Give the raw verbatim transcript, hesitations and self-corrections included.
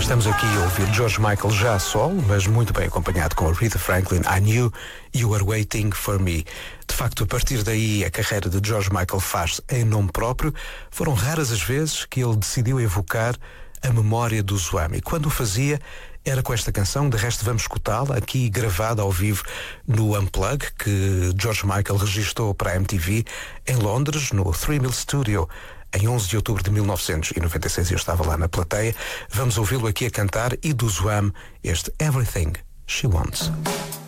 Estamos aqui a ouvir George Michael já a solo, mas muito bem acompanhado com a Aretha Franklin. I Knew You Were Waiting For Me. De facto, a partir daí, a carreira de George Michael faz em nome próprio. Foram raras as vezes que ele decidiu evocar a memória do Zoam. E quando o fazia, era com esta canção. De resto, vamos escutá-la aqui gravada ao vivo no Unplug, que George Michael registrou para a M T V em Londres, no Three Mill Studio, em onze de outubro de mil novecentos e noventa e seis. Eu estava lá na plateia. Vamos ouvi-lo aqui a cantar, e do Zoam, este Everything She Wants.